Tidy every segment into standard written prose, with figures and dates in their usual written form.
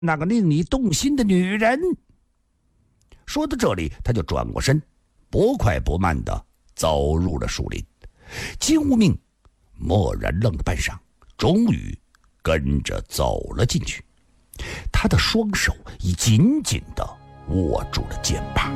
那个令你动心的女人。说到这里，他就转过身，不快不慢地走入了树林。金无命蓦然愣了半晌，终于跟着走了进去。他的双手已紧紧地握住了剑把。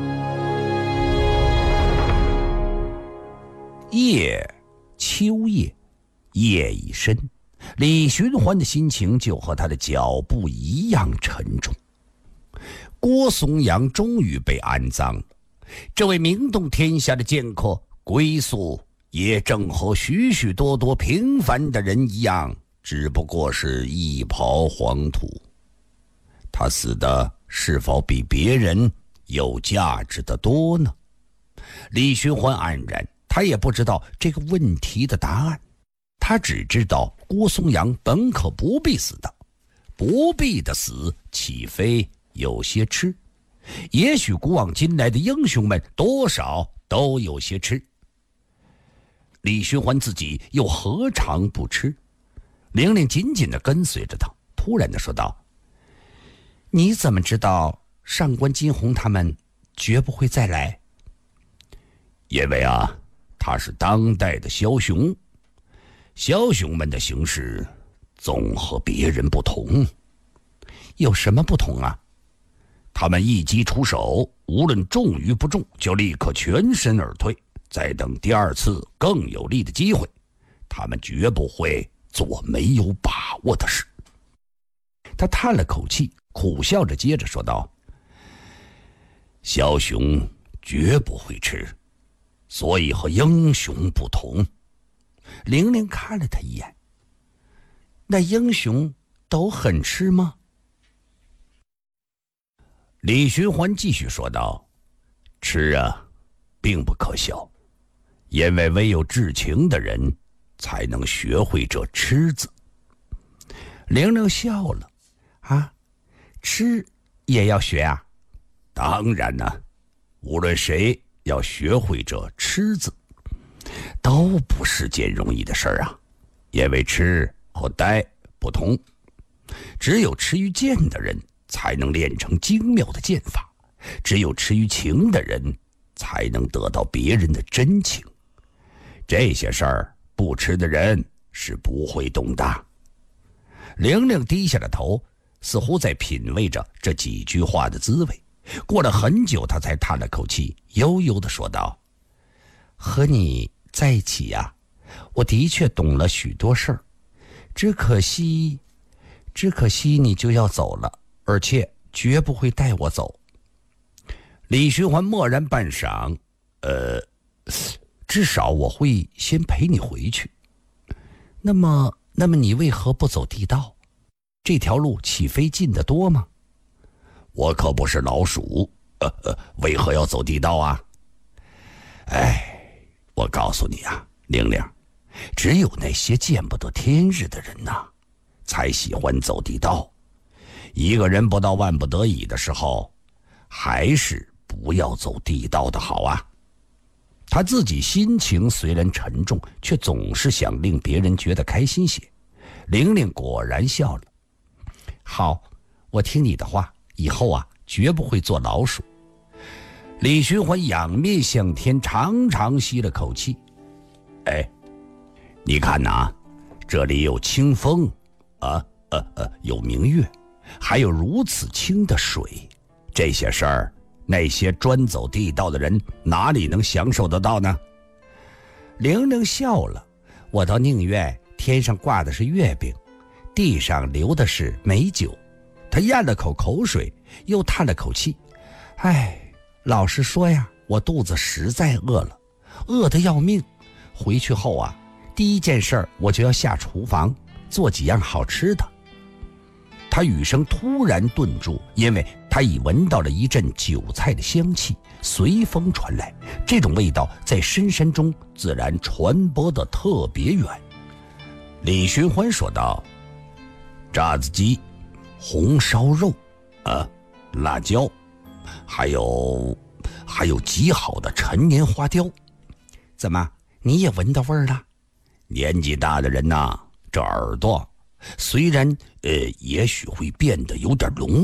秋夜，夜已深，李寻欢的心情就和他的脚步一样沉重。郭松阳终于被安葬了，这位名动天下的剑客归宿也正和许许多多平凡的人一样，只不过是一抔黄土。他死的是否比别人有价值的多呢？李寻欢黯然，他也不知道这个问题的答案。他只知道郭松阳本可不必死的，不必的死岂非有些痴？也许古往今来的英雄们多少都有些痴，李寻欢自己又何尝不痴？玲玲紧紧地跟随着他，突然地说道：“你怎么知道上官金鸿他们绝不会再来？”因为他是当代的枭雄，枭雄们的行事总和别人不同。有什么不同啊？他们一击出手，无论中与不中，就立刻全身而退，再等第二次更有利的机会。他们绝不会做没有把握的事。他叹了口气，苦笑着接着说道：“枭雄绝不会吃，所以和英雄不同。”玲玲看了他一眼：“那英雄都很吃吗？”李寻欢继续说道：“吃并不可笑，因为唯有至情的人才能学会这吃字。”玲玲笑了：“吃也要学啊？”“当然呢，无论谁要学会这吃字，都不是件容易的事儿啊。因为吃和呆不同，只有吃于剑的人才能练成精妙的剑法，只有吃于情的人才能得到别人的真情。这些事儿不吃的人是不会懂的。”玲玲低下了头，似乎在品味着这几句话的滋味。过了很久，她才叹了口气，悠悠地说道：“和你在一起我的确懂了许多事儿，只可惜你就要走了，而且绝不会带我走。”李寻欢默然半晌：“至少我会先陪你回去。那么你为何不走地道？这条路岂非近得多吗？”“我可不是老鼠，为何要走地道啊？”“我告诉你玲玲，只有那些见不得天日的人才喜欢走地道。一个人不到万不得已的时候，还是不要走地道的好啊。”他自己心情虽然沉重，却总是想令别人觉得开心些。玲玲果然笑了：“好，我听你的话，以后绝不会做老鼠。”李寻欢仰面向天，长长吸了口气：“你看这里有清风，有明月，还有如此清的水，这些事儿那些专走地道的人哪里能享受得到呢？”玲玲笑了：“我倒宁愿天上挂的是月饼，地上流的是美酒。”她咽了口口水，又叹了口气：“老实说我肚子实在饿了，饿得要命。回去后第一件事我就要下厨房做几样好吃的。”他语声突然顿住，因为他已闻到了一阵韭菜的香气随风传来，这种味道在深山中自然传播得特别远。李寻欢说道：“炸子鸡，红烧肉，辣椒，还有极好的陈年花雕。怎么，你也闻到味儿了？年纪大的人这耳朵虽然也许会变得有点聋